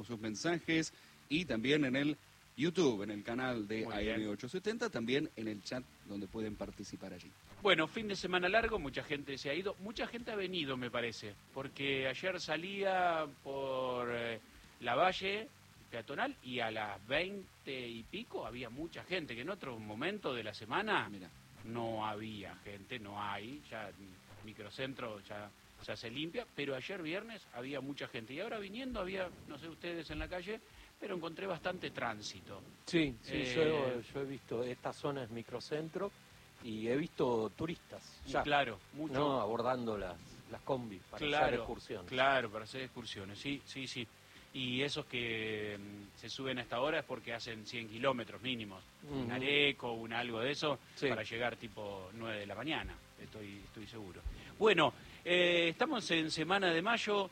sus mensajes y también en el YouTube, en el canal de AM870, también en el chat donde pueden participar allí. Bueno, fin de semana largo, mucha gente se ha ido, mucha gente ha venido, me parece, porque ayer salía por la Valle peatonal y a las 20 y pico había mucha gente, que en otro momento de la semana no había gente, no hay, ya microcentro ya se limpia, pero ayer viernes había mucha gente y ahora viniendo había, no sé ustedes en la calle, pero encontré bastante tránsito. Sí, yo he visto, esta zona es microcentro y he visto turistas ya, claro, mucho, ¿no? Abordando las combis para hacer excursiones. Claro, para hacer excursiones, sí. Y esos que se suben a esta hora es porque hacen 100 kilómetros mínimos, un Areco, algo de eso, para llegar tipo 9 de la mañana, estoy seguro. Bueno, estamos en Semana de Mayo.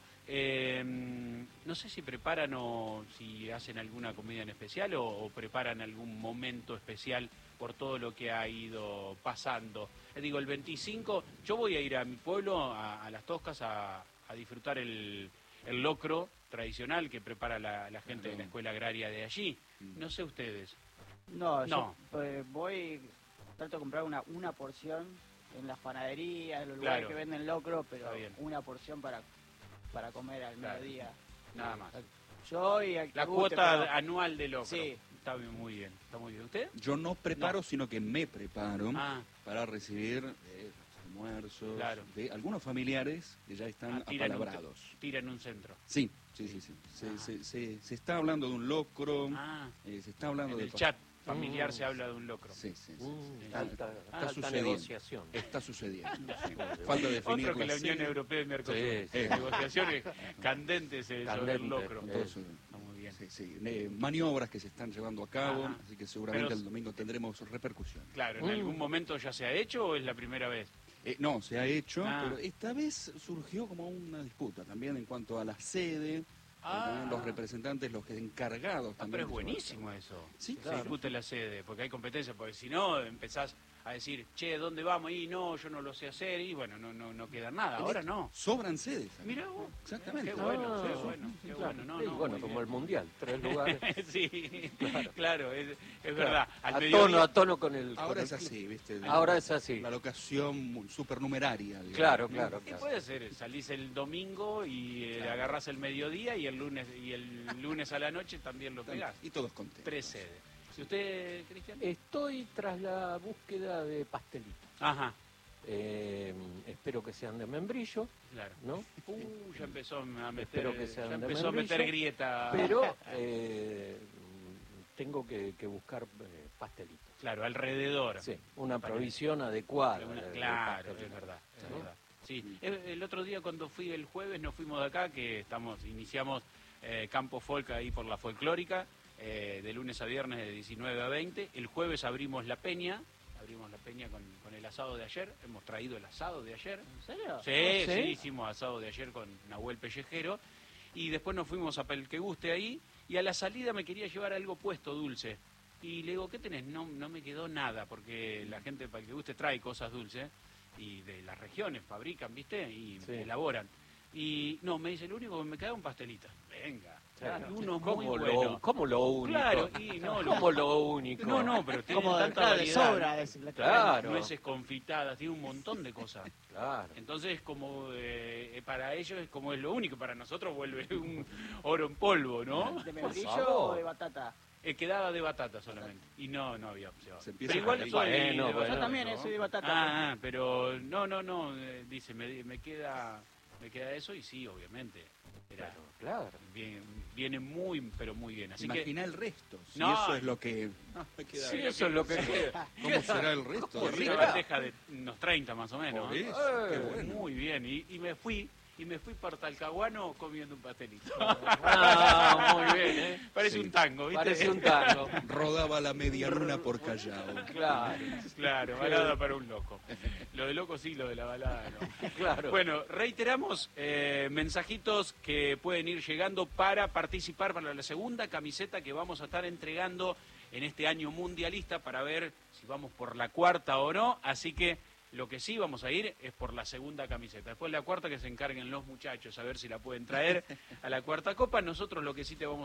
No sé si preparan o si hacen alguna comida en especial o preparan algún momento especial por todo lo que ha ido pasando. Digo, el 25, yo voy a ir a mi pueblo, a Las Toscas, a disfrutar el locro tradicional que prepara la gente de la escuela agraria de allí. No sé ustedes. No. Yo voy, trato de comprar una porción en las panaderías, en los lugares que venden locro, pero una porción para comer al mediodía. Nada más. Yo y la cuota anual de locro. Sí. Está muy bien. ¿Usted? Yo no preparo, sino que me preparo para recibir almuerzos de algunos familiares que ya están apalabrados. Tira en un centro. Sí. Se está hablando de un locro, se está hablando en el chat familiar se habla de un locro. Sí. Está sucediendo. Negociación. Está sucediendo. Falta definir. Otro que la Unión Europea y Mercosur. Negociaciones candentes sobre el locro. Está muy bien. Maniobras que se están llevando a cabo, así que seguramente el domingo tendremos repercusiones. Claro, ¿en algún momento ya se ha hecho o es la primera vez? No, se ha hecho, pero esta vez surgió como una disputa también en cuanto a la sede, los representantes, los encargados también. Pero es buenísimo eso. Sí, se discute la sede, porque hay competencia, porque si no empezás a decir, che, ¿dónde vamos? Y no, yo no lo sé hacer, y bueno, no queda nada, ahora no. Sobran sedes. Mirá vos. Exactamente. Qué bueno, qué bueno. Bueno, como el Mundial, 3 lugares. Sí, claro, es verdad. A tono con el... Ahora es así, ¿viste? Ahora es así. La locación supernumeraria. Claro. ¿Qué puede ser? Salís el domingo y agarrás el mediodía y el lunes a la noche también lo pegás. Y todos contentos. 3 sedes. ¿Y usted, Cristian? Estoy tras la búsqueda de pastelitos. Ajá. Espero que sean de membrillo. Claro. ¿No? Ya empezó a meter, espero que sean de membrillo, grieta. Pero tengo que buscar pastelitos. Claro, alrededor. Sí, una provisión adecuada. Claro, es verdad. Sí. El otro día cuando fui el jueves, nos fuimos de acá, que iniciamos Campo Folk ahí por la folclórica, de lunes a viernes de 19 a 20. El jueves abrimos la peña con el asado de ayer. Hemos traído el asado de ayer. ¿En serio? Sí, hicimos asado de ayer con Nahuel Pellejero. Y después nos fuimos a Pel que Guste ahí. Y a la salida me quería llevar algo puesto dulce. Y le digo, ¿qué tenés? No me quedó nada, porque la gente de Pel que Guste trae cosas dulces. Y de las regiones fabrican, ¿viste? Y elaboran. Y no, me dice, lo único que me queda es un pastelito. Venga. Claro. Uno muy bueno. ¿Cómo lo único? Claro, ¿Cómo lo único? No, pero tiene como tanta variedad. variedad. Sobra. Claro. Nueces confitadas, tiene un montón de cosas. Claro. Entonces, como para ellos es como es lo único, para nosotros vuelve un oro en polvo, ¿no? ¿De membrillo o de batata? Quedaba de batata solamente. Y no había opción. Pero igual soy yo también soy de batata. Pero no, dice, me queda eso y sí, obviamente. Claro. Viene muy, pero muy bien. Así Imagina el resto. Si No. eso es lo que... Sí, eso es lo que queda. ¿Cómo será el resto? Una bandeja de unos 30 más o menos. Por eso, qué bueno. Muy bien. Y me fui por Talcahuano comiendo un pastelito. Muy bien, Parece un tango, ¿viste? Parece un tango. Rodaba la media luna por Callao. Claro, balada para un loco. Lo de loco sí, lo de la balada no. Claro. Bueno, reiteramos mensajitos que pueden ir llegando para participar para la segunda camiseta que vamos a estar entregando en este año mundialista para ver si vamos por la cuarta o no. Así que lo que sí vamos a ir es por la segunda camiseta. Después la cuarta que se encarguen los muchachos a ver si la pueden traer a la cuarta copa. Nosotros lo que sí te vamos